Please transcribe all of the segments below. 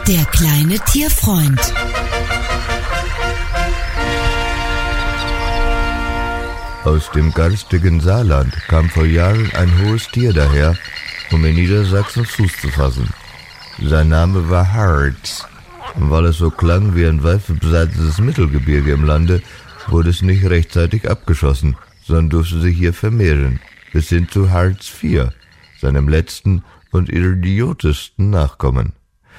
Der kleine Tierfreund. Aus dem garstigen Saarland kam vor Jahren ein hohes Tier daher, um in Niedersachsen Fuß zu fassen. Sein Name war Harz. Und weil es so klang wie ein weit verbreitetes Mittelgebirge im Lande, wurde es nicht rechtzeitig abgeschossen, sondern durfte sich hier vermehren, bis hin zu Harz IV, seinem letzten und idiotischsten Nachkommen.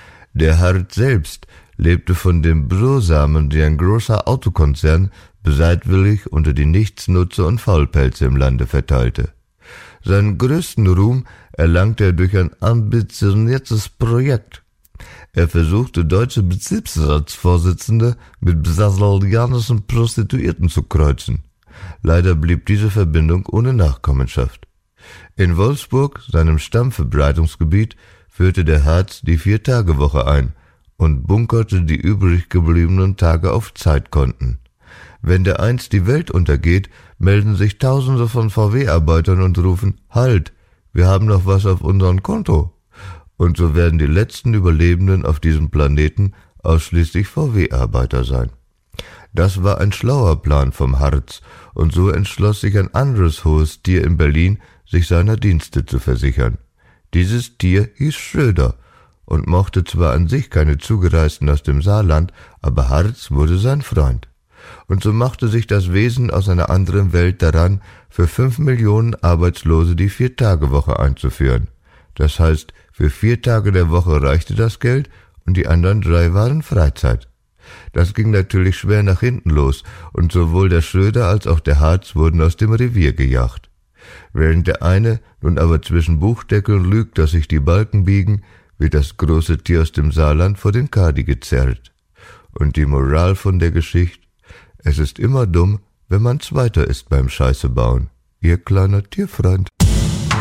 Der Harz selbst lebte von den Brosamen, die ein großer Autokonzern bereitwillig unter die Nichtsnutze und Faulpelze im Lande verteilte. Seinen größten Ruhm erlangte er durch ein ambitioniertes Projekt. Er versuchte, deutsche Betriebsratsvorsitzende mit brasilianischen Prostituierten zu kreuzen. Leider blieb diese Verbindung ohne Nachkommenschaft. In Wolfsburg, seinem Stammverbreitungsgebiet, führte der Harz die 4-Tage-Woche ein und bunkerte die übrig gebliebenen Tage auf Zeitkonten. Wenn dereinst die Welt untergeht, melden sich Tausende von VW-Arbeitern und rufen: Halt, wir haben noch was auf unserem Konto. Und so werden die letzten Überlebenden auf diesem Planeten ausschließlich VW-Arbeiter sein. Das war ein schlauer Plan vom Harz, und so entschloss sich ein anderes hohes Tier in Berlin, sich seiner Dienste zu versichern. Dieses Tier hieß Schröder und mochte zwar an sich keine Zugereisten aus dem Saarland, aber Harz wurde sein Freund. Und so machte sich das Wesen aus einer anderen Welt daran, für 5 Millionen Arbeitslose die 4-Tage-Woche einzuführen. Das heißt, für 4 Tage der Woche reichte das Geld und die anderen 3 waren Freizeit. Das ging natürlich schwer nach hinten los und sowohl der Schröder als auch der Harz wurden aus dem Revier gejagt. Während der eine nun aber zwischen Buchdeckeln lügt, dass sich die Balken biegen, wird das große Tier aus dem Saarland vor den Kadi gezerrt. Und die Moral von der Geschichte: Es ist immer dumm, wenn man Zweiter ist beim Scheiße bauen. Ihr kleiner Tierfreund.